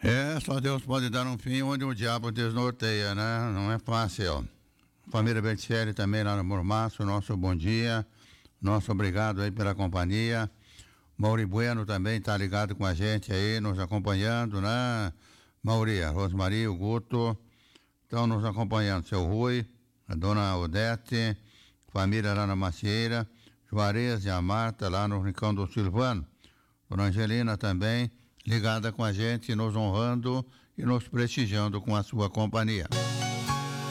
Só Deus pode dar um fim onde o diabo desnorteia, né? Não é fácil. Família Berticelli também lá no Mormaço, nosso bom dia, nosso obrigado aí pela companhia. Mauri Bueno também tá ligado com a gente aí, nos acompanhando, né? Mauri, a Rosmaria, o Guto, estão nos acompanhando, seu Rui, a dona Odete, família lá na Macieira, Juarez e a Marta lá no Rincão do Silvano, dona Angelina também, ligada com a gente, nos honrando e nos prestigiando com a sua companhia.